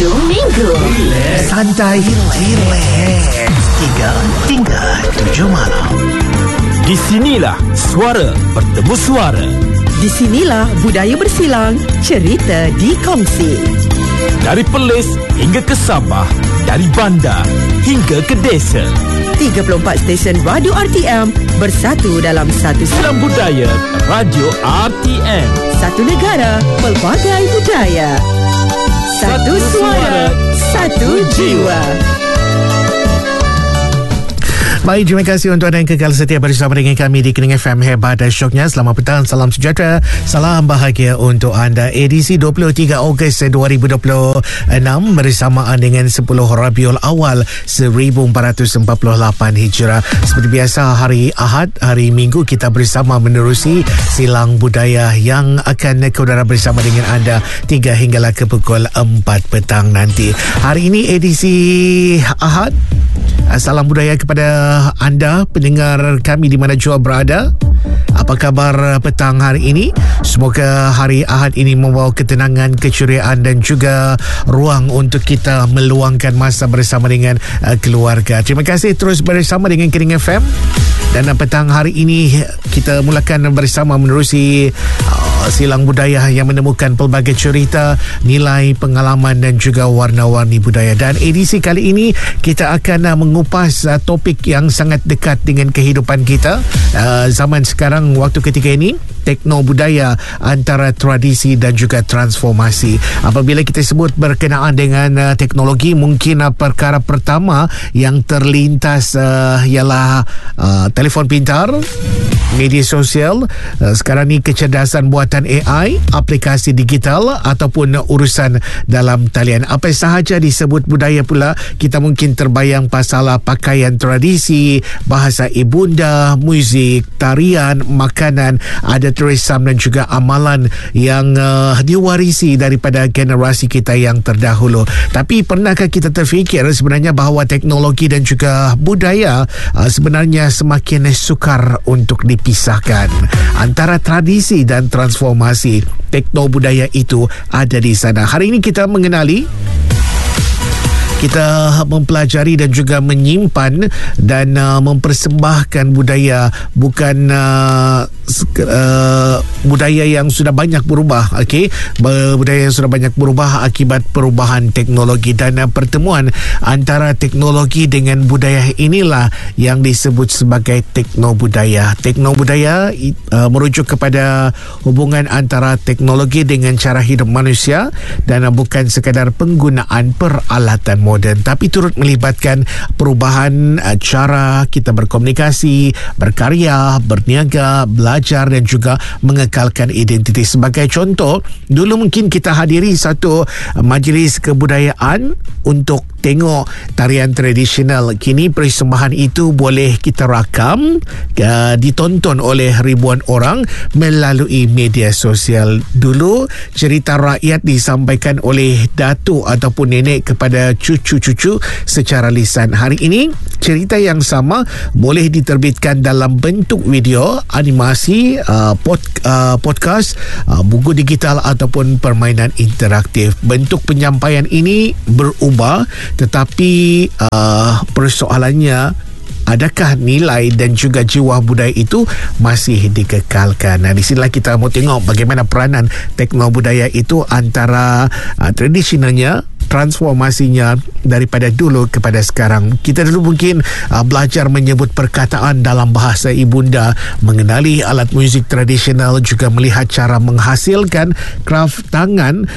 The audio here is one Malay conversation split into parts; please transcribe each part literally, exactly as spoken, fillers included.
Hujung minggu. Relax. Santai. Relax. Tiga hingga tujuh malam. Di sinilah suara bertemu suara. Di sinilah budaya bersilang, cerita dikongsi. Dari Perlis hingga ke Sabah, dari bandar hingga ke desa. tiga puluh empat stesen radio R T M bersatu dalam satu Silang budaya Radio R T M. Satu negara, pelbagai budaya. Satu, satu suara, satu jiwa. Baik, terima kasih untuk anda yang kekal setia bersama dengan kami di Kening F M. Hebat dan syoknya. Selamat petang, salam sejahtera, salam bahagia untuk anda. Edisi dua puluh tiga Ogos dua ribu dua puluh enam bersamaan dengan sepuluh Rabiul Awal seribu empat ratus empat puluh lapan Hijrah. Seperti biasa, hari Ahad, hari Minggu kita bersama menerusi silang budaya yang akan saudara bersama dengan anda tiga hinggalah ke pukul empat petang nanti. Hari ini edisi Ahad. Salam budaya kepada anda pendengar kami di mana jua berada. Apa khabar petang hari ini? Semoga hari Ahad ini membawa ketenangan, keceriaan dan juga ruang untuk kita meluangkan masa bersama dengan uh, keluarga. Terima kasih terus bersama dengan Kening F M. Dan uh, petang hari ini kita mulakan bersama menerusi uh, silang budaya yang menemukan pelbagai cerita, nilai, pengalaman dan juga warna-warni budaya. Dan edisi kali ini kita akan uh, mengupas uh, topik yang sangat dekat dengan kehidupan kita uh, zaman sekarang, waktu ketika ini, tekno budaya antara tradisi dan juga transformasi. Apabila kita sebut berkenaan dengan uh, teknologi, mungkin uh, perkara pertama yang terlintas uh, ialah uh, telefon pintar, media sosial, uh, sekarang ni kecerdasan buatan A I, aplikasi digital ataupun uh, urusan dalam talian. Apa sahaja disebut budaya pula, kita mungkin terbayang pasal uh, pakaian tradisi, bahasa ibunda, muzik, tarian, makanan, ada turisam dan juga amalan yang uh, diwarisi daripada generasi kita yang terdahulu. Tapi pernahkah kita terfikir sebenarnya bahawa teknologi dan juga budaya uh, sebenarnya semakin sukar untuk dipisahkan? Antara tradisi dan transformasi, tekno budaya itu ada di sana. Hari ini kita mengenali, kita mempelajari dan juga menyimpan dan uh, mempersembahkan budaya, bukan uh, uh, budaya yang sudah banyak berubah, okey, budaya yang sudah banyak berubah akibat perubahan teknologi. Dan uh, pertemuan antara teknologi dengan budaya inilah yang disebut sebagai tekno budaya. Tekno budaya uh, merujuk kepada hubungan antara teknologi dengan cara hidup manusia dan uh, bukan sekadar penggunaan peralatan moden, tapi turut melibatkan perubahan uh, cara kita berkomunikasi, berkarya, berniaga, belajar dan juga mengekalkan identiti. Sebagai contoh, dulu mungkin kita hadiri satu uh, majlis kebudayaan untuk tengok tarian tradisional. Kini persembahan itu boleh kita rakam, uh, ditonton oleh ribuan orang melalui media sosial. Dulu cerita rakyat disampaikan oleh datuk ataupun nenek kepada cucu-cucu secara lisan. Hari ini cerita yang sama boleh diterbitkan dalam bentuk video, animasi, uh, pod, uh, podcast, uh, buku digital ataupun permainan interaktif. Bentuk penyampaian ini berubah, tetapi uh, persoalannya, adakah nilai dan juga jiwa budaya itu masih dikekalkan? Nah, di sinilah kita mau tengok bagaimana peranan tekno budaya itu antara uh, tradisionalnya, transformasinya daripada dulu kepada sekarang. Kita dulu mungkin uh, belajar menyebut perkataan dalam bahasa ibunda, mengenali alat muzik tradisional, juga melihat cara menghasilkan kraf tangan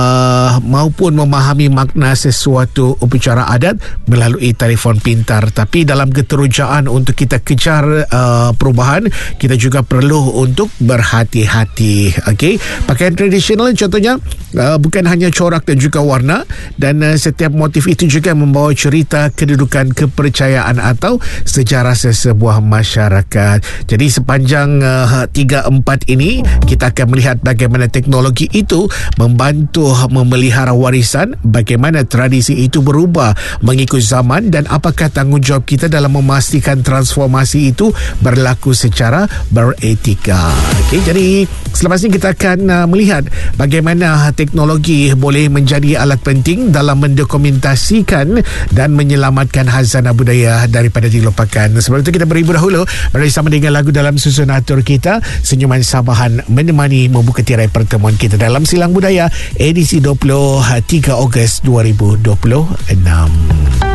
uh, maupun memahami makna sesuatu upacara adat melalui telefon pintar. Tapi dalam keterujaan untuk kita kejar uh, perubahan, kita juga perlu untuk berhati-hati. Okey, pakaian tradisional contohnya uh, bukan hanya corak dan juga warna, dan uh, setiap motif itu juga membawa cerita, kedudukan, kepercayaan atau sejarah sesebuah masyarakat. Jadi sepanjang uh, tiga empat ini kita akan melihat bagaimana teknologi itu membantu memelihara warisan, bagaimana tradisi itu berubah mengikut zaman, dan apakah tanggungjawab kita dalam memastikan transformasi itu berlaku secara beretika. Okey, jadi selepas ini kita akan uh, melihat bagaimana teknologi boleh menjadi alat penting dalam mendokumentasikan dan menyelamatkan khazanah budaya daripada dilupakan. Sebelum itu kita beribu dahulu bersama dengan lagu dalam susun atur kita, Senyuman Sabahan menemani membuka tirai pertemuan kita dalam Silang Budaya edisi dua puluh tiga Ogos dua ribu dua puluh enam.